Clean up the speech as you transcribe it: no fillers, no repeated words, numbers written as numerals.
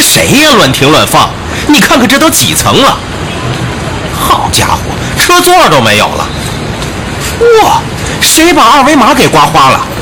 谁呀乱停乱放？你看看这都几层了？好家伙，车座都没有了！哇，谁把二维码给刮花了？